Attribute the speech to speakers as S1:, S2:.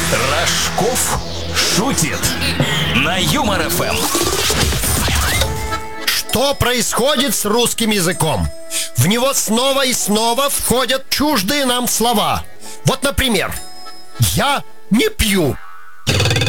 S1: Рожков шутит на Юмор ФМ.
S2: Что происходит с русским языком? В него снова и снова входят чуждые нам слова. Вот, например, «я не пью».